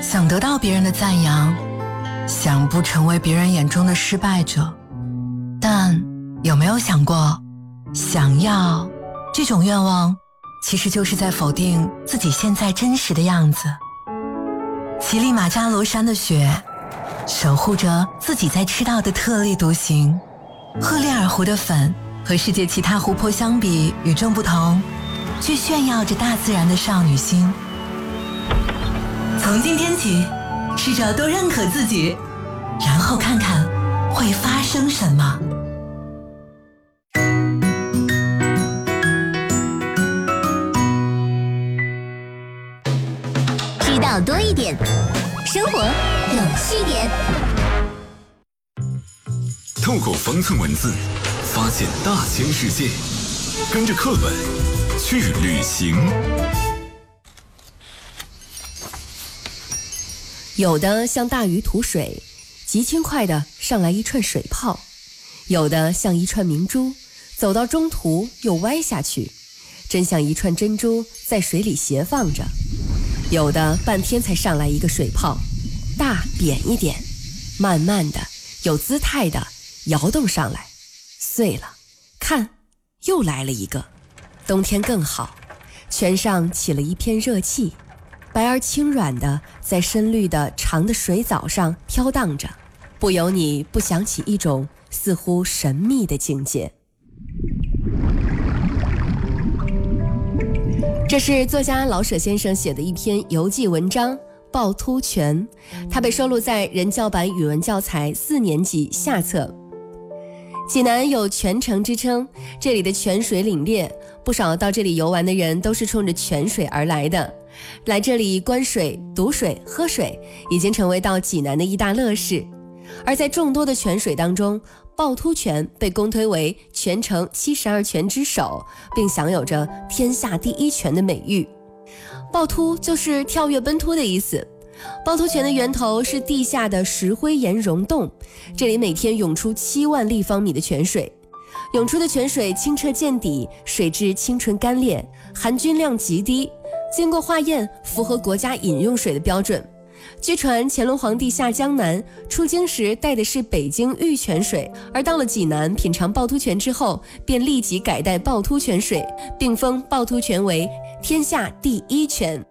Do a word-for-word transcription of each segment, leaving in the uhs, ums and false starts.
想得到别人的赞扬，想不成为别人眼中的失败者。但有没有想过，想要这种愿望其实就是在否定自己现在真实的样子。乞力马扎罗山的雪守护着自己在赤道的特立独行，赫列尔湖的粉和世界其他湖泊相比与众不同，却炫耀着大自然的少女心。从今天起，试着多认可自己，然后看看会发生什么。 知道多一点，生活有趣点。 透过方寸文字，发现大千世界，跟着课本去旅行。 有的像大鱼吐水，极轻快地上来一串水泡；有的像一串明珠，走到中途又歪下去，真像一串珍珠在水里斜放着；有的半天才上来一个水泡，大扁一点，慢慢的有姿态的摇动上来，碎了，看，又来了一个。冬天更好，泉上起了一片热气，白而轻软的在深绿的长的水藻上飘荡着，不由你不想起一种似乎神秘的境界。这是作家老舍先生写的一篇游记文章《趵突泉》，它被收录在人教版语文教材四年级下册。济南有泉城之称，这里的泉水凛冽，不少到这里游玩的人都是冲着泉水而来的。来这里观水、读水、喝水，已经成为到济南的一大乐事。而在众多的泉水当中，趵突泉被公推为全城七十二泉之首，并享有着天下第一泉的美誉。趵突就是跳跃奔突的意思。趵突泉的源头是地下的石灰岩溶洞，这里每天涌出七万立方米的泉水。涌出的泉水清澈见底，水质清纯干裂，含菌量极低，经过化验符合国家饮用水的标准。据传乾隆皇帝下江南出京时带的是北京玉泉水，而到了济南品尝趵突泉之后，便立即改带趵突泉水，并封趵突泉为天下第一泉。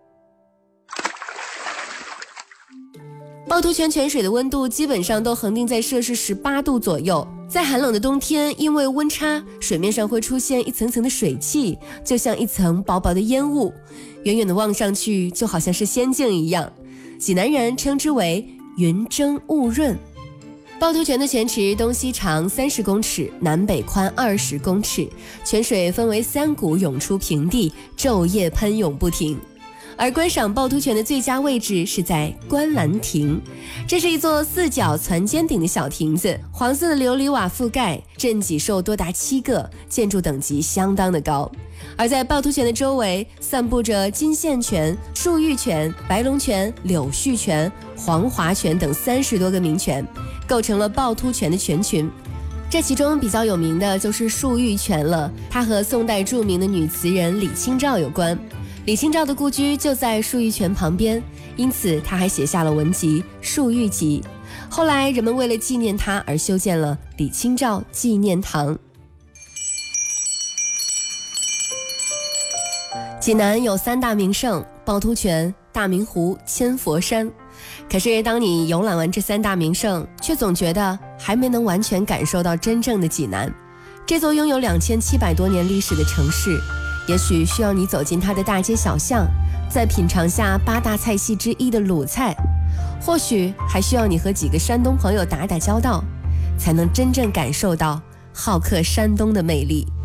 趵突泉泉水的温度基本上都恒定在摄氏十八度左右，在寒冷的冬天，因为温差，水面上会出现一层层的水汽，就像一层薄薄的烟雾，远远的望上去就好像是仙境一样。济南人称之为云蒸雾润。趵突泉的泉池东西长三十公尺，南北宽二十公尺，泉水分为三股涌出平地，昼夜喷涌不停。而观赏趵突泉的最佳位置是在观澜亭，这是一座四角攒尖顶的小亭子，黄色的琉璃瓦覆盖，镇脊兽多达七个，建筑等级相当的高。而在趵突泉的周围散布着金线泉、漱玉泉、白龙泉、柳絮泉、黄华泉等三十多个名泉，构成了趵突泉的泉群。这其中比较有名的就是漱玉泉了，它和宋代著名的女词人李清照有关。李清照的故居就在漱玉泉旁边，因此他还写下了文集《漱玉集》。后来人们为了纪念他而修建了李清照纪念堂。济南有三大名胜：趵突泉、大明湖、千佛山。可是当你游览完这三大名胜，却总觉得还没能完全感受到真正的济南。这座拥有两千七百多年历史的城市，也许需要你走进它的大街小巷，再品尝下八大菜系之一的鲁菜，或许还需要你和几个山东朋友打打交道，才能真正感受到好客山东的魅力。